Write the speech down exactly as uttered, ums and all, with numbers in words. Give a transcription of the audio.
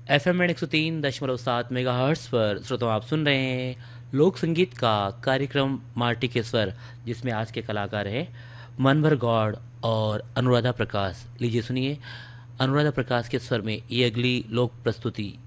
F M एक सौ तीन दशमलव सात मेगा हर्ट्स पर श्रोताओं आप सुन रहे हैं लोक संगीत का कार्यक्रम माटी के स्वर, जिसमें आज के कलाकार हैं मनभर गौड़ और अनुराधा प्रकाश। लीजिए सुनिए अनुराधा प्रकाश के स्वर में ये अगली लोक प्रस्तुति।